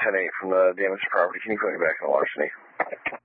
10-8 from the damaged property. Can you put me back in the larceny?